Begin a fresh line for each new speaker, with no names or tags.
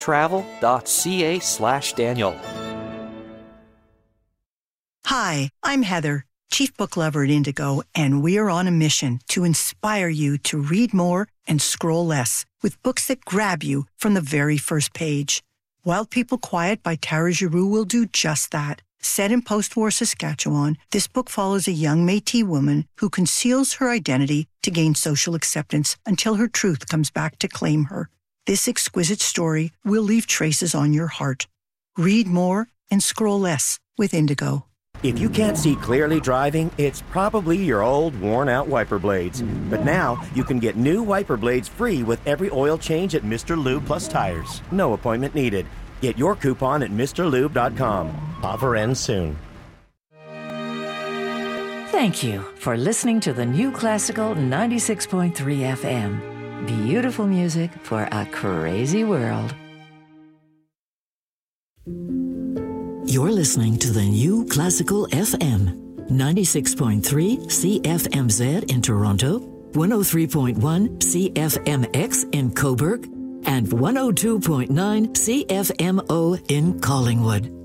travel.ca/Daniel.
Hi, I'm Heather, Chief Book Lover at Indigo, and we're on a mission to inspire you to read more and scroll less with books that grab you from the very first page. Wild People Quiet by Tara Giroux will do just that. Set in post-war Saskatchewan, this book follows a young Métis woman who conceals her identity to gain social acceptance until her truth comes back to claim her. This exquisite story will leave traces on your heart. Read more and scroll less with Indigo.
If you can't see clearly driving, it's probably your old, worn-out wiper blades. But now, you can get new wiper blades free with every oil change at Mr. Lube Plus Tires. No appointment needed. Get your coupon at MrLube.com. Offer ends soon.
Thank you for listening to the New Classical 96.3 FM. Beautiful music for a crazy world.
You're listening to the New Classical FM, 96.3 CFMZ in Toronto, 103.1 CFMX in Cobourg, and 102.9 CFMO in Collingwood.